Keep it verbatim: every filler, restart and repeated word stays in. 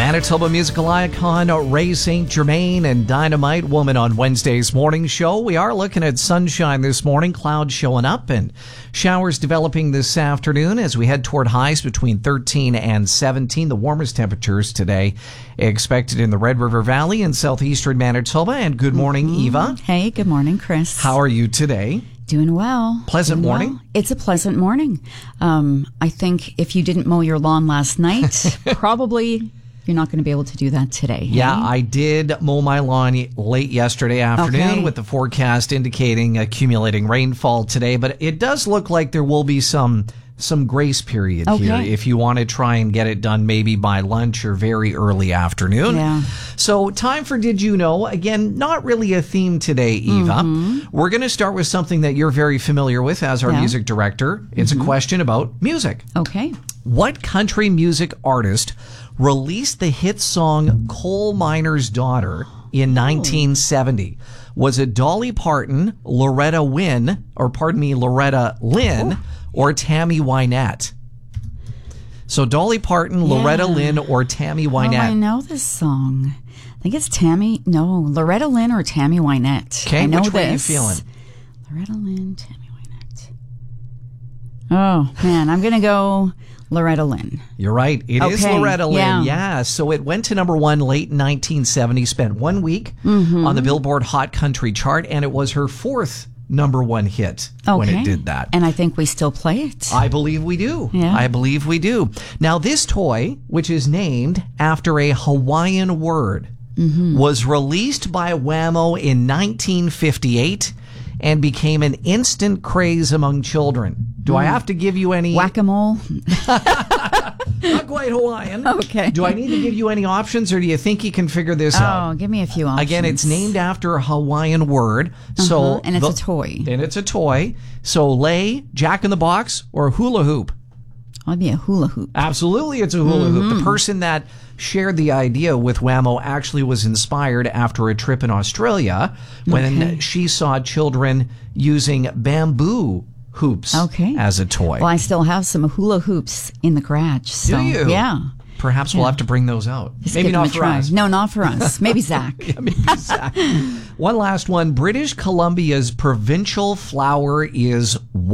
Manitoba musical icon Ray Saint Germain and Dynamite Woman on Wednesday's morning show. We are looking at sunshine this morning, clouds showing up and showers developing this afternoon as we head toward highs between thirteen and seventeen. The warmest temperatures today expected in the Red River Valley in southeastern Manitoba. And good morning, mm-hmm. Eva. Hey, good morning, Chris. How are you today? Doing well. Pleasant Doing morning? Well. It's a pleasant morning. Um, I think if you didn't mow your lawn last night, probably you're not going to be able to do that today. Yeah, hey? I did mow my lawn late yesterday afternoon okay. with the forecast indicating accumulating rainfall today, but it does look like there will be some some grace period okay. here if you want to try and get it done maybe by lunch or very early afternoon. Yeah. So time for Did You Know? Again, not really a theme today, Eva. Mm-hmm. We're going to start with something that you're very familiar with as our yeah. music director. It's mm-hmm. a question about music. Okay. What country music artist released the hit song Coal Miner's Daughter in nineteen seventy? Was it Dolly Parton, Loretta Wynn, or pardon me, Loretta Lynn, oh. or Tammy Wynette? So Dolly Parton, yeah. Loretta Lynn, or Tammy Wynette? Oh, I know this song. I think it's Tammy, no, Loretta Lynn or Tammy Wynette. Okay, I know which way this. are you feeling? Loretta Lynn, Tammy Wynette. Oh, man, I'm going to go Loretta Lynn. You're right. It okay. is Loretta Lynn. Yeah. yeah. So it went to number one late in nineteen seventy, spent one week mm-hmm. on the Billboard Hot Country chart, and it was her fourth number one hit okay. when it did that. And I think we still play it. I believe we do. Yeah. I believe we do. Now, this toy, which is named after a Hawaiian word, mm-hmm. was released by Wham-O in nineteen fifty-eight and became an instant craze among children. Do mm. I have to give you any... Whack-a-mole? Not quite Hawaiian. Okay. Do I need to give you any options, or do you think you can figure this oh, out? Oh, give me a few options. Again, it's named after a Hawaiian word. Uh-huh. So and it's the, a toy. And it's a toy. So lay, Jack in the Box, or hula hoop? I'd be a hula hoop. Absolutely, it's a hula mm-hmm. hoop. The person that shared the idea with Wham-O actually was inspired after a trip in Australia when okay. she saw children using bamboo hoops okay. as a toy. Well, I still have some hula hoops in the garage. So, Do you? Yeah. Perhaps yeah. we'll have to bring those out. Just maybe not a for try. us. No, not for us. Maybe Zach. yeah, maybe Zach. One last one. British Columbia's provincial flower is